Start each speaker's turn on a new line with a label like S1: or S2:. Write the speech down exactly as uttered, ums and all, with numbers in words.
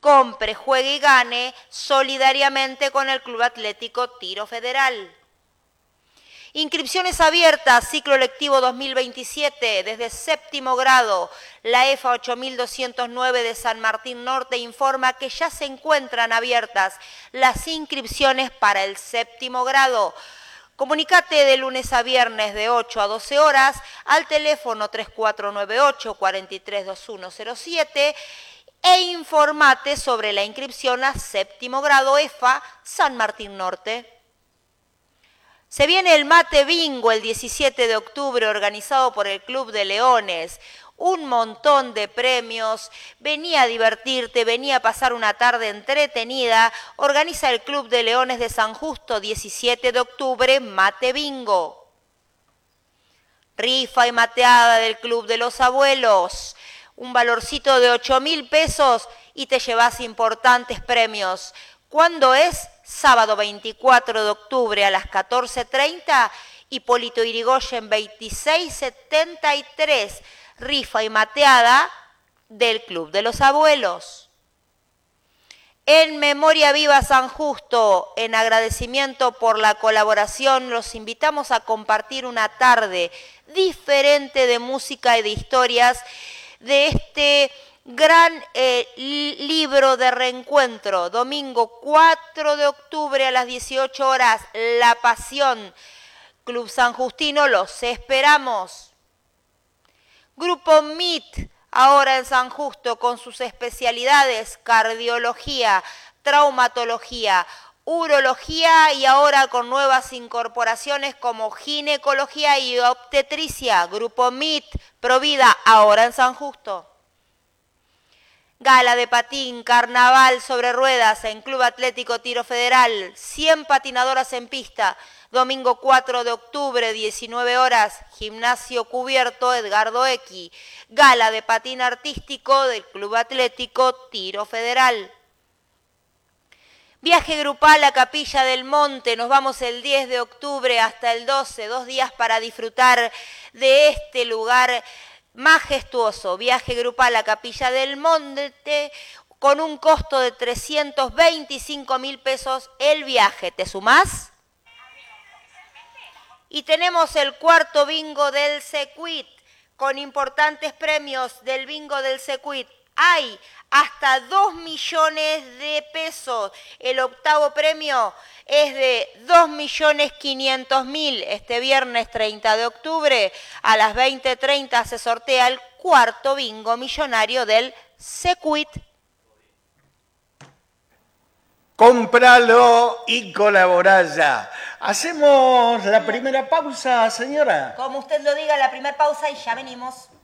S1: compre, juegue y gane solidariamente con el Club Atlético Tiro Federal. Inscripciones abiertas, ciclo lectivo dos mil veintisiete, desde séptimo grado. La E F A ocho mil doscientos nueve de San Martín Norte informa que ya se encuentran abiertas las inscripciones para el séptimo grado. Comunicate de lunes a viernes de ocho a doce horas al teléfono tres cuatro nueve ocho, cuatro tres dos uno cero siete e informate sobre la inscripción a séptimo grado E F A San Martín Norte. Se viene el Mate Bingo el diecisiete de octubre, organizado por el Club de Leones. Un montón de premios. Vení a divertirte, vení a pasar una tarde entretenida. Organiza el Club de Leones de San Justo, diecisiete de octubre, Mate Bingo. Rifa y mateada del Club de los Abuelos. Un valorcito de ocho mil pesos y te llevas importantes premios. ¿Cuándo es? Sábado veinticuatro de octubre a las catorce treinta, Hipólito Yrigoyen veintiséis setenta y tres, rifa y mateada del Club de los Abuelos. En Memoria Viva San Justo, en agradecimiento por la colaboración, los invitamos a compartir una tarde diferente de música y de historias de este gran eh, libro de reencuentro, domingo cuatro de octubre a las dieciocho horas, La Pasión, Club San Justino, los esperamos. Grupo M I T, ahora en San Justo, con sus especialidades, cardiología, traumatología, urología y ahora con nuevas incorporaciones como ginecología y obstetricia. Grupo M I T, Provida, ahora en San Justo. Gala de patín, carnaval sobre ruedas en Club Atlético Tiro Federal, cien patinadoras en pista, domingo cuatro de octubre, diecinueve horas, gimnasio cubierto Edgardo Equi. Gala de patín artístico del Club Atlético Tiro Federal. Viaje grupal a Capilla del Monte, nos vamos el diez de octubre hasta el doce, dos días para disfrutar de este lugar majestuoso. Viaje grupal a Capilla del Monte con un costo de trescientos veinticinco mil pesos el viaje. ¿Te sumás? Y tenemos el cuarto bingo del Secuit con importantes premios del bingo del Secuit. Hay hasta dos millones de pesos. El octavo premio es de dos millones quinientos mil. Este viernes treinta de octubre a las veinte treinta se sortea el cuarto bingo millonario del Secuit.
S2: Cómpralo y colaborá ya. ¿Hacemos la primera pausa, señora?
S1: Como usted lo diga, la primera pausa y ya venimos.